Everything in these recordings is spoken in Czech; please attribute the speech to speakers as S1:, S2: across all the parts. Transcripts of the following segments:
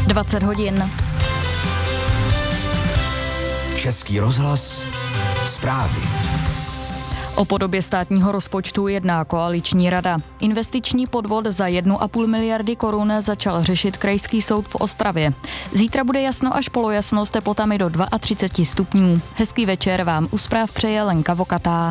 S1: 20 hodin.
S2: Český rozhlas, zprávy.
S1: O podobě státního rozpočtu jedná koaliční rada. Investiční podvod za 1,5 miliardy korun začal řešit Krajský soud v Ostravě. Zítra bude jasno až polojasno s teplotami do 32 stupňů. Hezký večer vám u zpráv přeje Lenka Vokatá.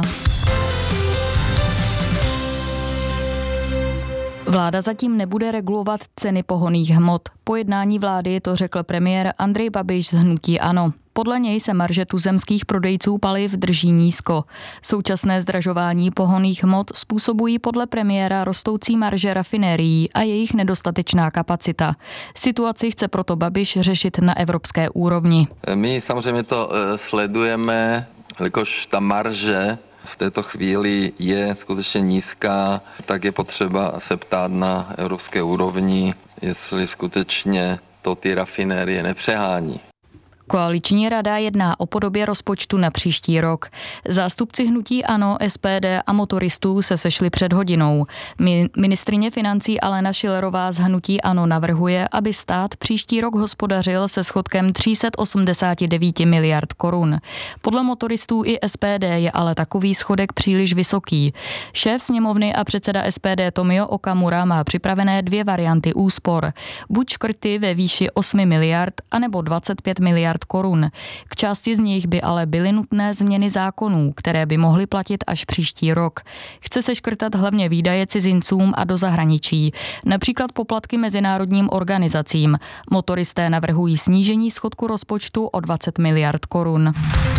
S1: Vláda zatím nebude regulovat ceny pohonných hmot. Po jednání vlády to řekl premiér Andrej Babiš z hnutí ANO. Podle něj se marže tuzemských prodejců paliv drží nízko. Současné zdražování pohonných hmot způsobují podle premiéra rostoucí marže rafinérií a jejich nedostatečná kapacita. Situaci chce proto Babiš řešit na evropské úrovni.
S3: My samozřejmě to sledujeme, jelikož ta marže v této chvíli je skutečně nízká, tak je potřeba se ptát na evropské úrovni, jestli skutečně to ty rafinérie nepřehání.
S1: Koaliční rada jedná o podobě rozpočtu na příští rok. Zástupci hnutí ANO, SPD a motoristů se sešli před hodinou. Ministryně financí Alena Schillerová z hnutí ANO navrhuje, aby stát příští rok hospodařil se schodkem 389 miliard korun. Podle motoristů i SPD je ale takový schodek příliš vysoký. Šéf sněmovny a předseda SPD Tomio Okamura má připravené 2 varianty úspor. Buď škrty ve výši 8 miliard, anebo 25 miliard korun. K části z nich by ale byly nutné změny zákonů, které by mohly platit až příští rok. Chce se škrtat hlavně výdaje cizincům a do zahraničí, například poplatky mezinárodním organizacím. Motoristé navrhují snížení schodku rozpočtu o 20 miliard korun.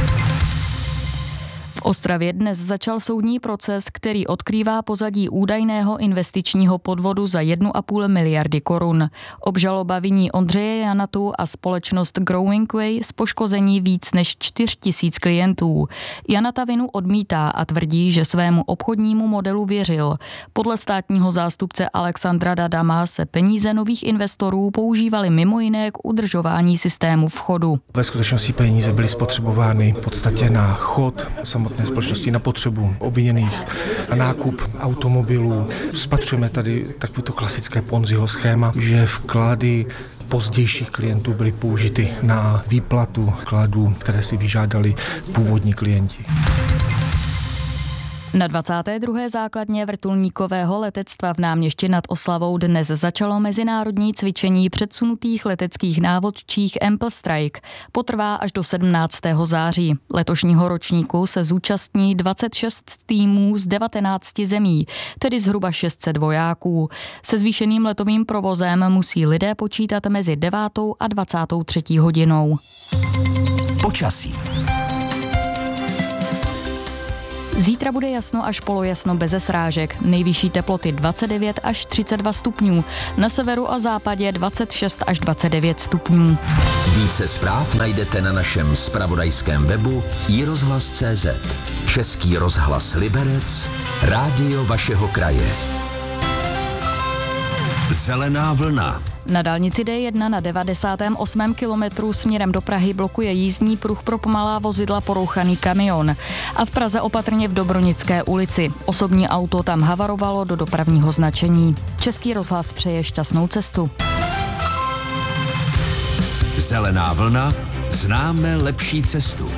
S1: V Ostravě dnes začal soudní proces, který odkrývá pozadí údajného investičního podvodu za 1,5 miliardy korun. Obžaloba viní Ondřeje Janatu a společnost Growing Way z poškození víc než 4 000 klientů. Janata vinu odmítá a tvrdí, že svému obchodnímu modelu věřil. Podle státního zástupce Alexandra Dadama se peníze nových investorů používaly mimo jiné k udržování systému v chodu.
S4: Ve skutečnosti peníze byly spotřebovány v podstatě na chod samotné společnosti, na potřebu obviněných, na nákup automobilů. Spatřujeme tady takovéto klasické Ponziho schéma, že vklady pozdějších klientů byly použity na výplatu vkladů, které si vyžádali původní klienti.
S1: Na 22. základně vrtulníkového letectva v Náměšti nad Oslavou dnes začalo mezinárodní cvičení předsunutých leteckých návodčích Ample Strike. Potrvá až do 17. září. Letošního ročníku se zúčastní 26 týmů z 19 zemí, tedy zhruba 600 vojáků. Se zvýšeným letovým provozem musí lidé počítat mezi 9. a 23. hodinou.
S2: Počasí.
S1: Zítra bude jasno až polojasno beze srážek. Nejvyšší teploty 29 až 32 stupňů. Na severu a západě 26 až 29 stupňů.
S2: Více zpráv najdete na našem zpravodajském webu iRozhlas.cz. Český rozhlas Liberec, rádio vašeho kraje. Zelená vlna.
S1: Na dálnici D1 na 98. kilometru směrem do Prahy blokuje jízdní pruh pro pomalá vozidla porouchaný kamion. A v Praze opatrně v Dobronické ulici. Osobní auto tam havarovalo do dopravního značení. Český rozhlas přeje šťastnou cestu.
S2: Zelená vlna, známe lepší cestu.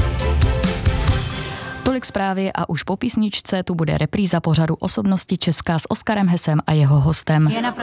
S1: Tolik zprávy a už po písničce tu bude repríza pořadu Osobnosti Česká s Oskarem Hesem a jeho hostem.